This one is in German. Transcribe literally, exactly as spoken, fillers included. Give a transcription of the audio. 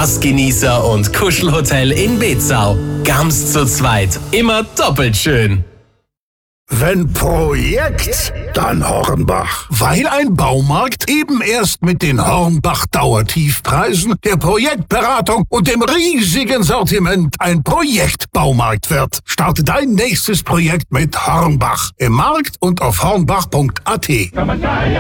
Spaßgenießer und Kuschelhotel in Bezau. Ganz zu zweit. Immer doppelt schön. Wenn Projekt, dann Hornbach. Weil ein Baumarkt eben erst mit den Hornbach-Dauertiefpreisen, der Projektberatung und dem riesigen Sortiment ein Projektbaumarkt wird. Starte dein nächstes Projekt mit Hornbach. Im Markt und auf hornbach punkt a t.